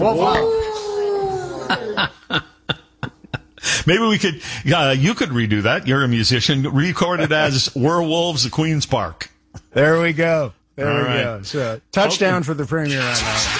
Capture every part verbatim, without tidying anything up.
Whoa. Maybe we could, uh, you could redo that. You're a musician. Record it as Werewolves of Queen's Park. There we go. There All we right. go. So, touchdown Okay. for the Premier right now.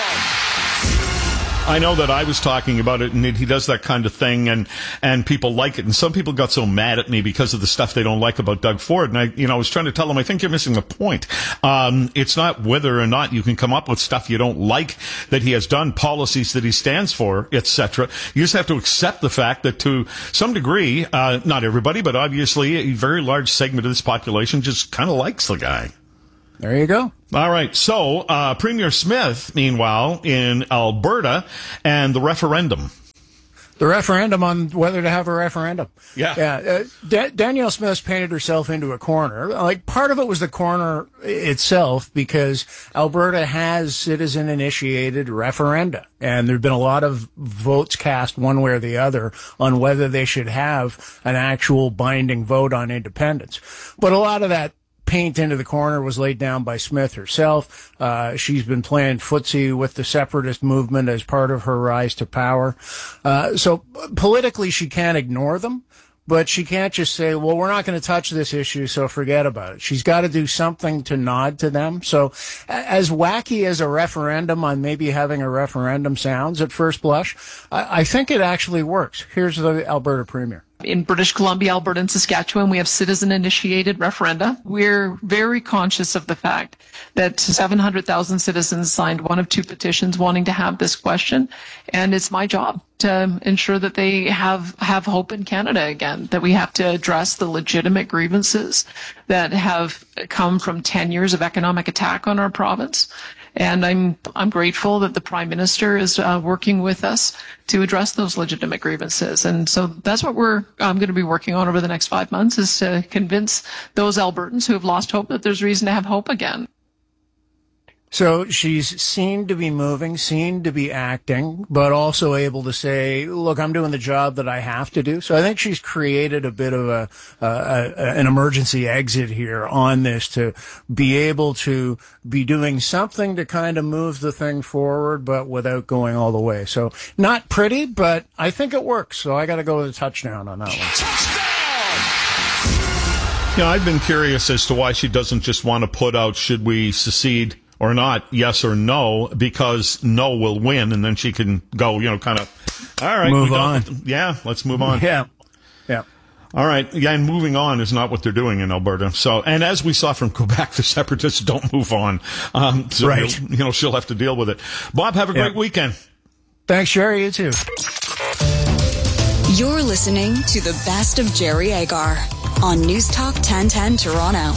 I know that I was talking about it, and he does that kind of thing, and and people like it. And some people got so mad at me because of the stuff they don't like about Doug Ford. And I, you know, I was trying to tell them, I think you're missing the point. Um, it's not whether or not you can come up with stuff you don't like that he has done, policies that he stands for, et cetera. You just have to accept the fact that to some degree, uh, not everybody, but obviously a very large segment of this population just kind of likes the guy. There you go. All right. So, uh, Premier Smith, meanwhile, in Alberta, and the referendum. The referendum on whether to have a referendum. Yeah. Yeah. Uh, Da- Danielle Smith's painted herself into a corner. Like, part of it was the corner itself because Alberta has citizen-initiated referenda. And there have been a lot of votes cast one way or the other on whether they should have an actual binding vote on independence. But a lot of that paint into the corner was laid down by Smith herself. Uh, she's been playing footsie with the separatist movement as part of her rise to power. Uh, so politically, she can't ignore them, but she can't just say, well, we're not going to touch this issue, so forget about it. She's got to do something to nod to them. So as wacky as a referendum on maybe having a referendum sounds at first blush, I, I think it actually works. Here's the Alberta Premier. In British Columbia, Alberta, and Saskatchewan, we have citizen-initiated referenda. We're very conscious of the fact that seven hundred thousand citizens signed one of two petitions wanting to have this question, and it's my job to ensure that they have, have hope in Canada again, that we have to address the legitimate grievances that have come from ten years of economic attack on our province. And I'm I'm grateful that the Prime Minister is uh, working with us to address those legitimate grievances. And so that's what we're um, going to be working on over the next five months is to convince those Albertans who have lost hope that there's reason to have hope again. So she's seen to be moving, seen to be acting, but also able to say, look, I'm doing the job that I have to do. So I think she's created a bit of a, a, a an emergency exit here on this to be able to be doing something to kind of move the thing forward, but without going all the way. So not pretty, but I think it works. So I got to go with a touchdown on that one. You know, I've been curious as to why she doesn't just want to put out, should we secede or not, yes or no, because no will win, and then she can go, you know, kind of, all right. Move we on. Yeah, let's move on. Yeah. Yeah. All right. Yeah, and moving on is not what they're doing in Alberta. So, and as we saw from Quebec, the separatists don't move on. Um, so, right. You know, she'll have to deal with it. Bob, have a great yeah. weekend. Thanks, Sherry. You too. You're listening to the best of Jerry Agar on News Talk ten ten Toronto.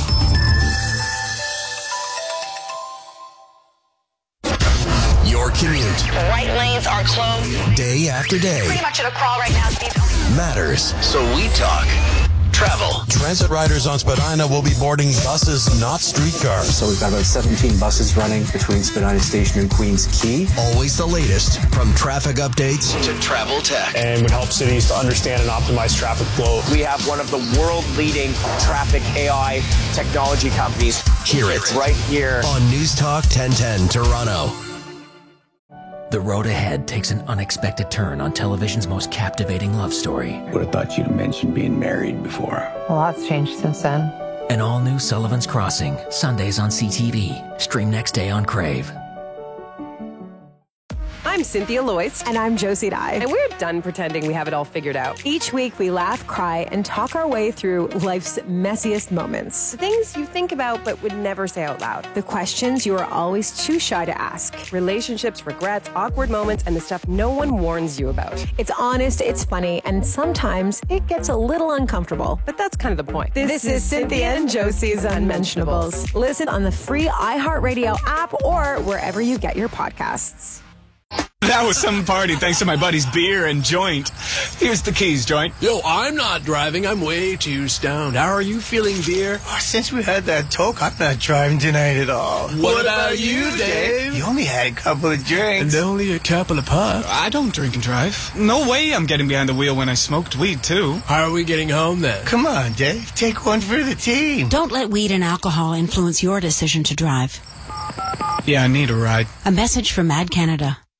Your commute. Right lanes are closed. Day after day. Pretty much at a crawl right now, Steve. Matters. So we talk travel. Transit riders on Spadina will be boarding buses, not streetcars. So we've got about seventeen buses running between Spadina Station and Queens Quay. Always the latest from traffic updates to travel tech. And would help cities to understand and optimize traffic flow. We have one of the world-leading traffic A I technology companies. Hear it right here on News Talk ten ten Toronto. The road ahead takes an unexpected turn on television's most captivating love story. Would have thought you'd have mentioned being married before. A lot's changed since then. An all-new Sullivan's Crossing, Sundays on C T V. Stream next day on Crave. I'm Cynthia Loyce. And I'm Josie Dye. And we're done pretending we have it all figured out. Each week we laugh, cry, and talk our way through life's messiest moments. The things you think about but would never say out loud. The questions you are always too shy to ask. Relationships, regrets, awkward moments, and the stuff no one warns you about. It's honest, it's funny, and sometimes it gets a little uncomfortable. But that's kind of the point. This, this is Cynthia and Josie's Unmentionables. Listen on the free iHeartRadio app or wherever you get your podcasts. That was some party thanks to my buddy's beer and joint. Here's the keys, joint. Yo, I'm not driving. I'm way too stoned. How are you feeling, dear? Oh, since we had that talk, I'm not driving tonight at all. What, what about, about you, Dave? You only had a couple of drinks. And only a couple of puffs. I don't drink and drive. No way I'm getting behind the wheel when I smoked weed, too. How are we getting home, then? Come on, Dave. Take one for the team. Don't let weed and alcohol influence your decision to drive. Yeah, I need a ride. A message from Mad Canada.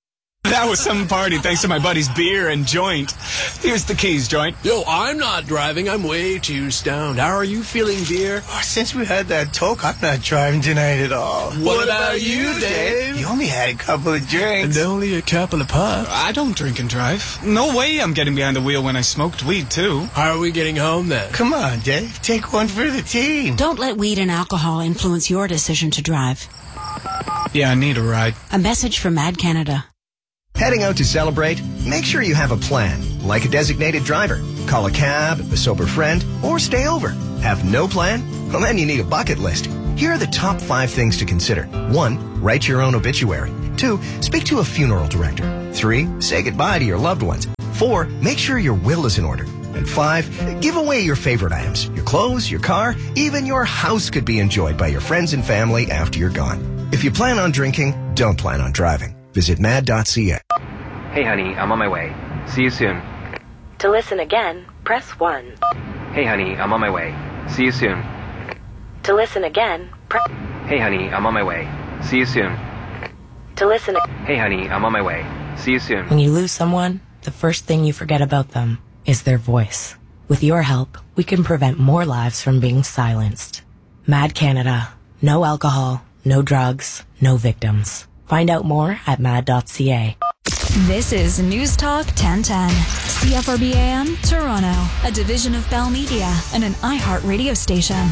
That was some party thanks to my buddy's beer and joint. Here's the keys, joint. Yo, I'm not driving. I'm way too stoned. How are you feeling, dear? Oh, since we had that talk, I'm not driving tonight at all. What, what about you, Dave? You only had a couple of drinks. And only a couple of puffs. I don't drink and drive. No way I'm getting behind the wheel when I smoked weed, too. How are we getting home, then? Come on, Dave. Take one for the team. Don't let weed and alcohol influence your decision to drive. Yeah, I need a ride. A message from Mad Canada. Heading out to celebrate? Make sure you have a plan, like a designated driver. Call a cab, a sober friend, or stay over. Have no plan? Well, then you need a bucket list. Here are the top five things to consider. One, write your own obituary. Two, speak to a funeral director. Three, say goodbye to your loved ones. Four, make sure your will is in order. And five, give away your favorite items. Your clothes, your car, even your house could be enjoyed by your friends and family after you're gone. If you plan on drinking, don't plan on driving. Visit mad dot c a. Hey honey, I'm on my way. See you soon. To listen again, press one. Hey honey, I'm on my way. See you soon. To listen again, press... Hey honey, I'm on my way. See you soon. To listen... Hey honey, I'm on my way. See you soon. When you lose someone, the first thing you forget about them is their voice. With your help, we can prevent more lives from being silenced. Mad Canada. No alcohol, no drugs, no victims. Find out more at mad dot c a. This is News Talk ten ten. C F R B A M, Toronto. A division of Bell Media and an iHeart radio station.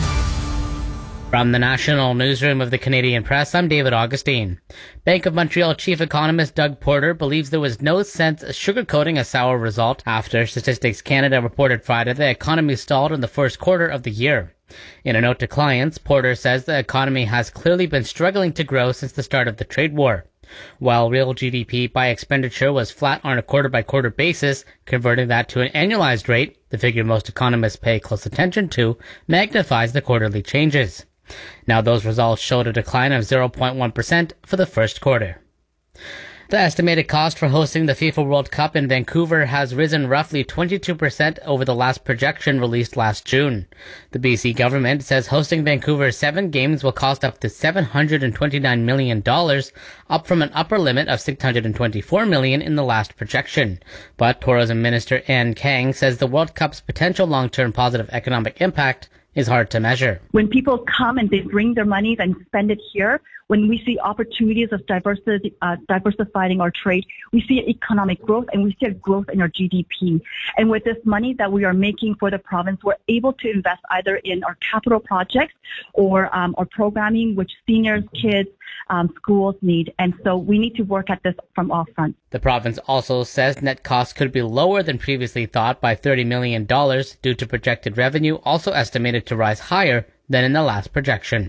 From the National Newsroom of the Canadian Press, I'm David Augustine. Bank of Montreal chief economist Doug Porter believes there was no sense sugarcoating a sour result after Statistics Canada reported Friday the economy stalled in the first quarter of the year. In a note to clients, Porter says the economy has clearly been struggling to grow since the start of the trade war. While real G D P by expenditure was flat on a quarter-by-quarter basis, converting that to an annualized rate, the figure most economists pay close attention to, magnifies the quarterly changes. Now those results showed a decline of zero point one percent for the first quarter. The estimated cost for hosting the FIFA World Cup in Vancouver has risen roughly twenty-two percent over the last projection released last June. The B C government says hosting Vancouver's seven games will cost up to seven hundred twenty-nine million dollars, up from an upper limit of six hundred twenty-four million dollars in the last projection. But Tourism Minister Ann Kang says the World Cup's potential long-term positive economic impact is hard to measure. When people come and they bring their money and spend it here, when we see opportunities of diversity, uh, diversifying our trade, we see economic growth and we see a growth in our G D P. And with this money that we are making for the province, we're able to invest either in our capital projects or um, our programming, which seniors, kids, um, schools need. And so we need to work at this from all fronts. The province also says net costs could be lower than previously thought by thirty million dollars due to projected revenue also estimated to rise higher than in the last projection.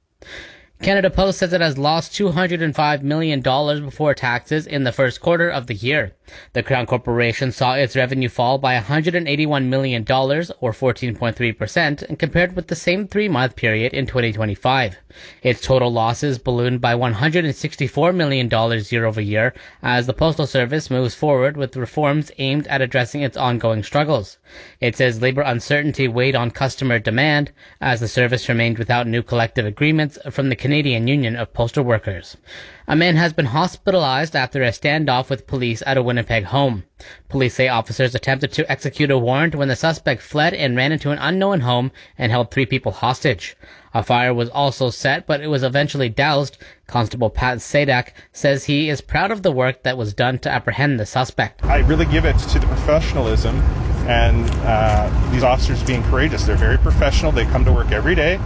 Canada Post says it has lost two hundred five million dollars before taxes in the first quarter of the year. The Crown Corporation saw its revenue fall by one hundred eighty-one million dollars, or fourteen point three percent, and compared with the same three-month period in twenty twenty-five. Its total losses ballooned by one hundred sixty-four million dollars year over year as the Postal Service moves forward with reforms aimed at addressing its ongoing struggles. It says labor uncertainty weighed on customer demand as the service remained without new collective agreements from the Canadian Union of Postal Workers. A man has been hospitalized after a standoff with police at a Winnipeg home. Police say officers attempted to execute a warrant when the suspect fled and ran into an unknown home and held three people hostage. A fire was also set, but it was eventually doused. Constable Pat Sadak says he is proud of the work that was done to apprehend the suspect. I really give it to the professionalism and uh, these officers being courageous. They're very professional. They come to work every day,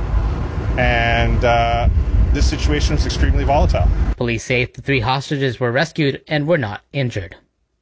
and uh, this situation is extremely volatile. Police say the three hostages were rescued and were not injured.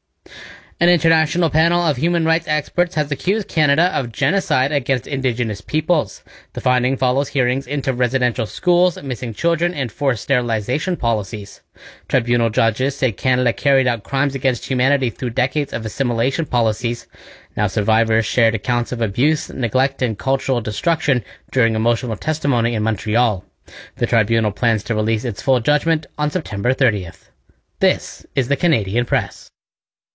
An international panel of human rights experts has accused Canada of genocide against Indigenous peoples. The finding follows hearings into residential schools, missing children, and forced sterilization policies. Tribunal judges say Canada carried out crimes against humanity through decades of assimilation policies. Now survivors shared accounts of abuse, neglect, and cultural destruction during emotional testimony in Montreal. The tribunal plans to release its full judgment on September thirtieth. This is the Canadian Press.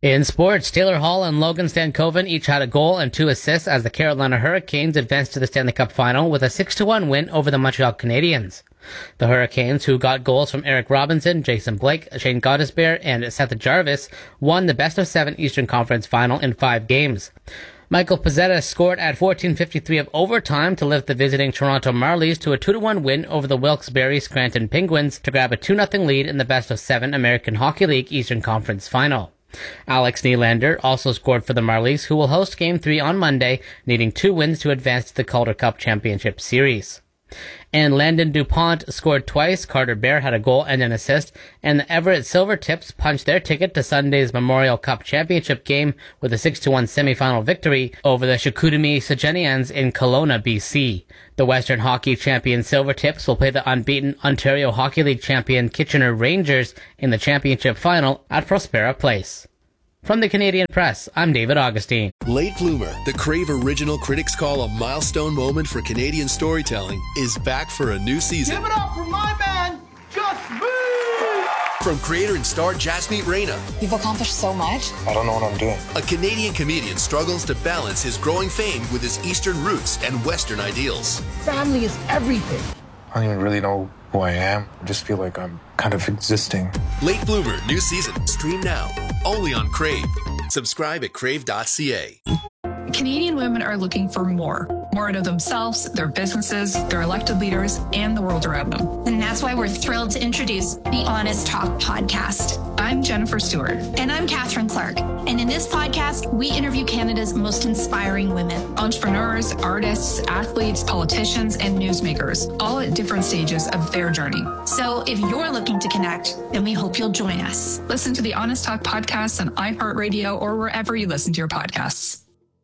In sports, Taylor Hall and Logan Stankoven each had a goal and two assists as the Carolina Hurricanes advanced to the Stanley Cup Final with a six to one win over the Montreal Canadiens. The Hurricanes, who got goals from Eric Robinson, Jason Blake, Shane Gottesbeer, and Seth Jarvis, won the best of seven Eastern Conference Final in five games. Michael Pezzetta scored at fourteen fifty-three of overtime to lift the visiting Toronto Marlies to a two to one win over the Wilkes-Barre Scranton Penguins to grab a two nothing lead in the best of seven American Hockey League Eastern Conference Final. Alex Nylander also scored for the Marlies, who will host Game three on Monday, needing two wins to advance to the Calder Cup Championship Series. And Landon DuPont scored twice, Carter Bear had a goal and an assist, and the Everett Silvertips punched their ticket to Sunday's Memorial Cup Championship game with a six to one semifinal victory over the Chicoutimi Sagenians in Kelowna, B C. The Western Hockey champion Silvertips will play the unbeaten Ontario Hockey League champion Kitchener Rangers in the championship final at Prospera Place. From the Canadian Press, I'm David Augustine. Late Bloomer, the Crave original critics call a milestone moment for Canadian storytelling, is back for a new season. Give it up for my man, Just Me! From creator and star Jasmeet Reyna. You've accomplished so much. I don't know what I'm doing. A Canadian comedian struggles to balance his growing fame with his Eastern roots and Western ideals. Family is everything. I don't even really know who I am. I just feel like I'm kind of existing. Late Bloomer, new season. Stream now. Only on Crave. Subscribe at crave dot c a. Canadian women are looking for more. More out of themselves, their businesses, their elected leaders, and the world around them. And that's why we're thrilled to introduce the Honest Talk podcast. I'm Jennifer Stewart. And I'm Catherine Clark. And in this podcast, we interview Canada's most inspiring women. Entrepreneurs, artists, athletes, politicians, and newsmakers, all at different stages of their journey. So if you're looking to connect, then we hope you'll join us. Listen to the Honest Talk podcast on iHeartRadio or wherever you listen to your podcasts.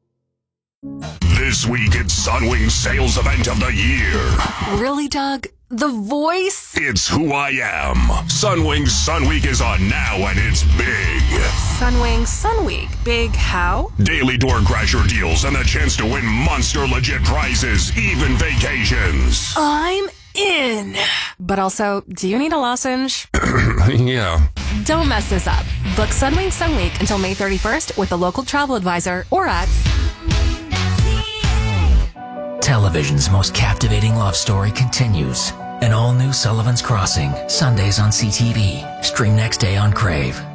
This week it's Sunwing's sales event of the year. Really, Doug? The voice? It's who I am. Sunwing's Sun Week is on now and it's big. Sunwing Sun Week. Big how? Daily door crasher deals and the chance to win monster legit prizes, even vacations. I'm in. But also, do you need a lozenge? Yeah. Don't mess this up. Book Sunwing Sun Week until May thirty-first with a local travel advisor or at... Television's most captivating love story continues. An all-new Sullivan's Crossing, Sundays on C T V. Stream next day on Crave.